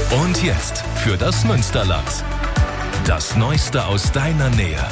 Und jetzt für das Münsterland. Das Neueste aus deiner Nähe.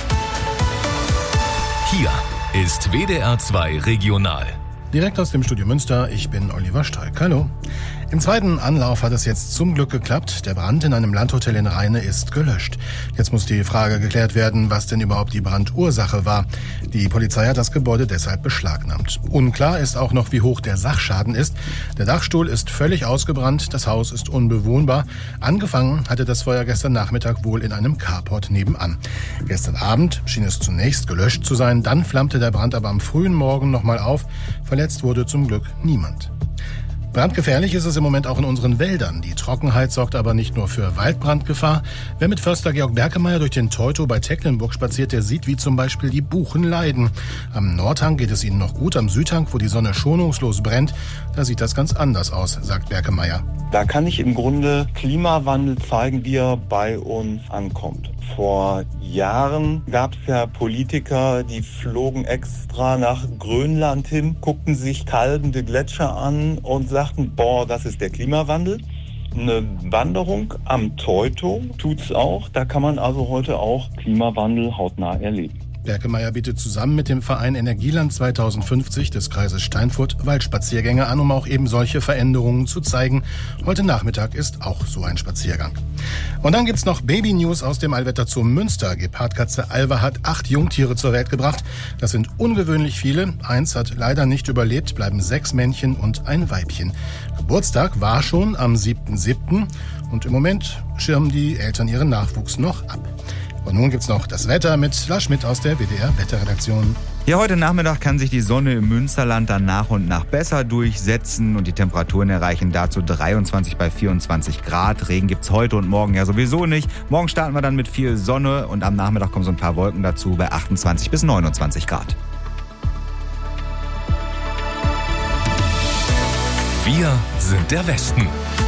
Hier ist WDR 2 Regional. Direkt aus dem Studio Münster, ich bin Oliver Streik. Hallo. Im zweiten Anlauf hat es jetzt zum Glück geklappt. Der Brand in einem Landhotel in Rheine ist gelöscht. Jetzt muss die Frage geklärt werden, was denn überhaupt die Brandursache war. Die Polizei hat das Gebäude deshalb beschlagnahmt. Unklar ist auch noch, wie hoch der Sachschaden ist. Der Dachstuhl ist völlig ausgebrannt, das Haus ist unbewohnbar. Angefangen hatte das Feuer gestern Nachmittag wohl in einem Carport nebenan. Gestern Abend schien es zunächst gelöscht zu sein, dann flammte der Brand aber am frühen Morgen nochmal auf. Verletzt wurde zum Glück niemand. Brandgefährlich ist es im Moment auch in unseren Wäldern. Die Trockenheit sorgt aber nicht nur für Waldbrandgefahr. Wer mit Förster Georg Berkemeyer durch den Teutow bei Tecklenburg spaziert, der sieht, wie zum Beispiel die Buchen leiden. Am Nordhang geht es ihnen noch gut, am Südhang, wo die Sonne schonungslos brennt, da sieht das ganz anders aus, sagt Berkemeyer. Da kann ich im Grunde Klimawandel zeigen, wie er bei uns ankommt. Vor Jahren gab es ja Politiker, die flogen extra nach Grönland hin, guckten sich kalbende Gletscher an und sagten, boah, das ist der Klimawandel. Eine Wanderung am Teutow tut's auch. Da kann man also heute auch Klimawandel hautnah erleben. Berkemeyer bietet zusammen mit dem Verein Energieland 2050 des Kreises Steinfurt Waldspaziergänge an, um auch eben solche Veränderungen zu zeigen. Heute Nachmittag ist auch so ein Spaziergang. Und dann gibt's noch Baby-News aus dem Allwetter Zoo Münster. Gepardkatze Alva hat 8 Jungtiere zur Welt gebracht. Das sind ungewöhnlich viele. 1 hat leider nicht überlebt, bleiben 6 Männchen und ein Weibchen. Geburtstag war schon am 7.7. und im Moment schirmen die Eltern ihren Nachwuchs noch ab. Und nun gibt's noch das Wetter mit Lars Schmidt aus der WDR-Wetterredaktion. Ja, heute Nachmittag kann sich die Sonne im Münsterland dann nach und nach besser durchsetzen und die Temperaturen erreichen dazu 23 bei 24 Grad. Regen gibt's heute und morgen ja sowieso nicht. Morgen starten wir dann mit viel Sonne und am Nachmittag kommen so ein paar Wolken dazu bei 28 bis 29 Grad. Wir sind der Westen.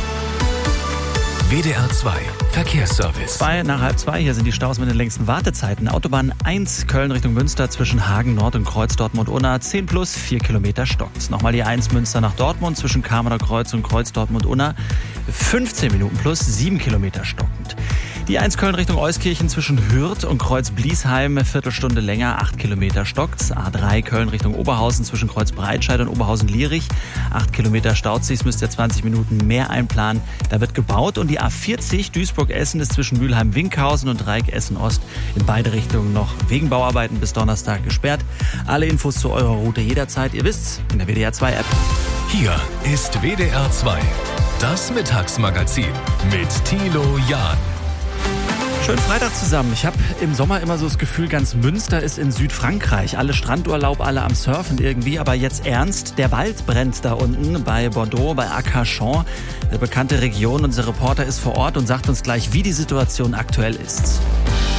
WDR 2 Verkehrsservice. 2:30, hier sind die Staus mit den längsten Wartezeiten. Autobahn 1 Köln Richtung Münster zwischen Hagen Nord und Kreuz Dortmund-Unna 10 plus 4 Kilometer stockt. Nochmal die 1 Münster nach Dortmund zwischen Kamerner Kreuz und Kreuz Dortmund-Unna 15 Minuten plus 7 Kilometer stockend. Die 1 Köln Richtung Euskirchen zwischen Hürth und Kreuz Bliesheim, Viertelstunde länger, 8 Kilometer stockt's. A3 Köln Richtung Oberhausen zwischen Kreuz Breitscheid und Oberhausen-Lierich, 8 Kilometer staut sich's, müsst ihr 20 Minuten mehr einplanen. Da wird gebaut und die A40 Duisburg-Essen ist zwischen Mülheim-Winkhausen und Dreieck Essen-Ost in beide Richtungen noch wegen Bauarbeiten bis Donnerstag gesperrt. Alle Infos zu eurer Route jederzeit, ihr wisst's, in der WDR 2 App. Hier ist WDR 2, das Mittagsmagazin mit Thilo Jahn. Schönen Freitag zusammen. Ich habe im Sommer immer so das Gefühl, ganz Münster ist in Südfrankreich. Alle Strandurlaub, alle am Surfen irgendwie. Aber jetzt ernst, der Wald brennt da unten bei Bordeaux, bei Arcachon. Eine bekannte Region. Unser Reporter ist vor Ort und sagt uns gleich, wie die Situation aktuell ist.